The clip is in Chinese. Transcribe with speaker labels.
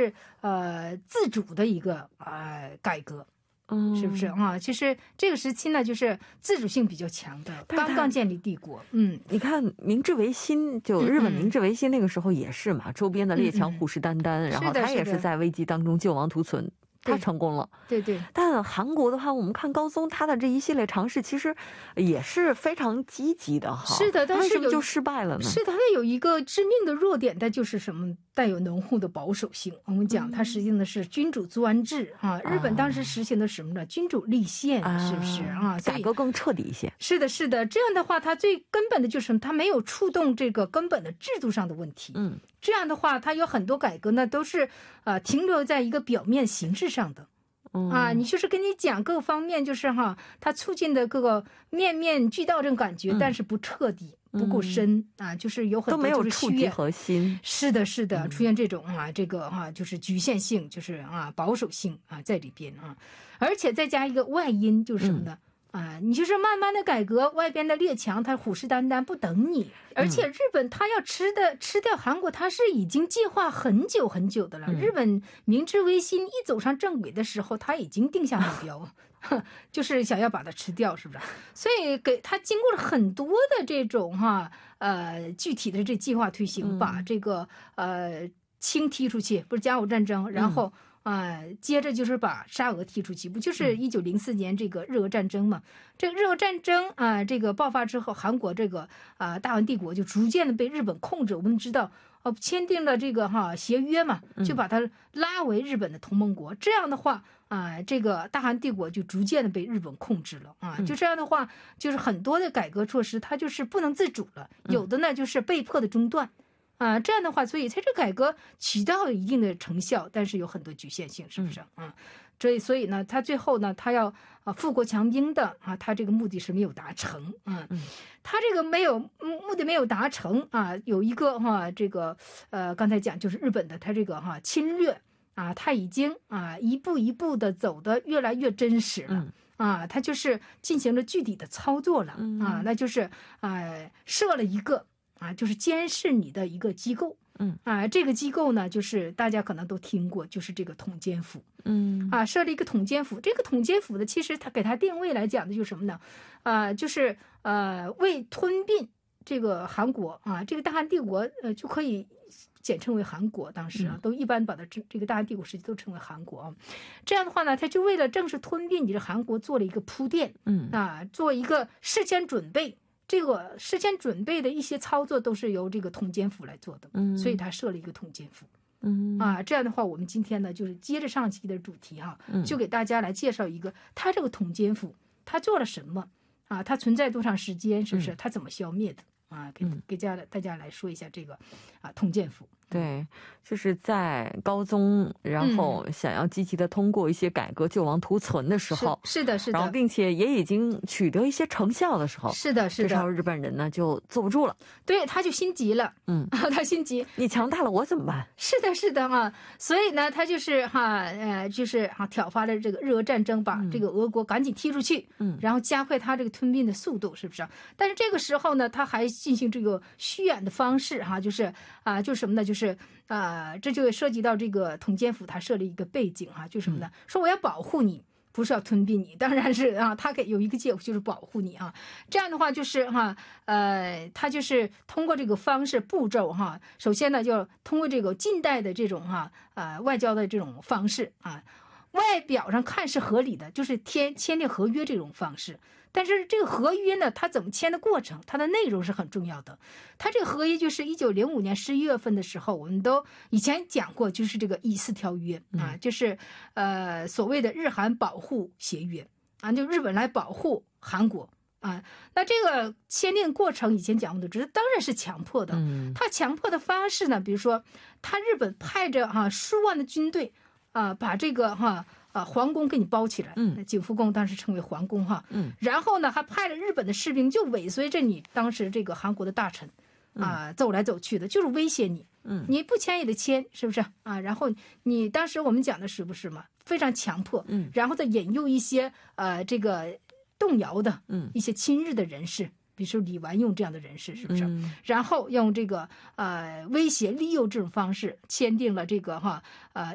Speaker 1: 是自主的一个改革。是不是啊？其实这个时期呢，就是自主性比较强的，刚刚建立帝国。
Speaker 2: 你看明治维新，就日本明治维新那个时候也是嘛，周边的列强虎视眈眈，然后他也是在危机当中救亡图存。他成功了，
Speaker 1: 对对。
Speaker 2: 但韩国的话，我们看高宗他的这一系列尝试，其实也是非常积极的哈。
Speaker 1: 是的，但是
Speaker 2: 为什么就失败了呢？
Speaker 1: 是他有一个致命的弱点，它就是什么？带有浓厚的保守性。我们讲，它实行的是君主专制啊。日本当时实行的什么呢？君主立宪，是不是啊？
Speaker 2: 改革更彻底一些。
Speaker 1: 是的，是的。这样的话，它最根本的就是它没有触动这个根本的制度上的问题。这样的话，它有很多改革呢，都是停留在一个表面形式上的。你就是跟你讲各个方面，就是它促进的各个面面俱到这种感觉，但是不彻底，不够深就是有很多都没有触及核心。是的，是的，出现这种这个就是局限性，就是保守性在里边而且再加一个外因，就是什么呢？你就是慢慢的改革，外边的列强他虎视眈眈不等你，而且日本他要吃掉韩国，他是已经计划很久很久的了。日本明治维新一走上正轨的时候，他已经定下目标，就是想要把它吃掉，是不是？所以给他经过了很多的这种具体的这计划推行，把这个清踢出去，不是甲午战争，然后。接着就是把沙俄踢出去，不就是1904年这个日俄战争嘛？这个日俄战争这个爆发之后，韩国这个大韩帝国就逐渐的被日本控制。我们知道签订了这个协约嘛，就把它拉为日本的同盟国。这样的话这个大韩帝国就逐渐的被日本控制了就这样的话，就是很多的改革措施它就是不能自主了，有的呢就是被迫的中断。这样的话，所以它这改革起到一定的成效，但是有很多局限性，是不是所以呢，他最后呢，他要富国强兵的他这个目的是没有达成他这个目的没有达成有一个这个刚才讲就是日本的他这个侵略他已经一步一步的走得越来越真实了他就是进行了具体的操作了那就是设了一个。就是监视你的一个机构，这个机构呢，就是大家可能都听过，就是这个统监府，设了一个统监府。这个统监府呢，其实它给它定位来讲的就是什么呢？就是为吞并这个韩国这个大韩帝国就可以简称为韩国。当时都一般把它这个大韩帝国时期都称为韩国这样的话呢，它就为了正式吞并你的韩国做了一个铺垫，做一个事前准备。这个事前准备的一些操作都是由这个统监府来做的，所以他设了一个统监府。这样的话，我们今天呢，就是接着上期的主题就给大家来介绍一个他这个统监府他做了什么他存在多长时间，是不是？他怎么消灭的给大家来说一下这个统监府。
Speaker 2: 对，就是在高宗然后想要积极的通过一些改革救亡图存的时候，
Speaker 1: 是的，是的，
Speaker 2: 然后并且也已经取得一些成效的时候，
Speaker 1: 是的，是的，
Speaker 2: 这时候日本人呢就坐不住了，
Speaker 1: 对，他就心急了，他心急，
Speaker 2: 你强大了我怎么办？
Speaker 1: 是的，是的所以呢，他就是就是挑发了这个日俄战争，把这个俄国赶紧踢出去，然后加快他这个吞并的速度，是不是？但是这个时候呢，他还进行这个虚掩的方式就是就是什么呢？就是这就涉及到这个统监府他设立一个背景就是什么呢？说我要保护你，不是要吞并你，当然是他有一个借口就是保护你这样的话就是他就是通过这个方式步骤首先呢就通过这个近代的这种外交的这种方式外表上看是合理的，就是签订合约这种方式。但是这个合约呢，它怎么签的过程，它的内容是很重要的。它这个合约就是1905年11月份的时候，我们都以前讲过，就是这个以四条约就是所谓的日韩保护协约就日本来保护韩国那这个签订过程以前讲过的，只是当然是强迫的。他强迫的方式呢，比如说他日本派着数万的军队把这个皇宫给你包起来，景福宫当时称为皇宫然后呢还派了日本的士兵就尾随着你当时这个韩国的大臣走来走去的，就是威胁你，你不签也得签，是不是然后你当时我们讲的是不是嘛？非常强迫，然后再引诱一些这个动摇的一些亲日的人士。比如说李完用这样的人士，是不是？然后用这个威胁利诱这种方式签订了这个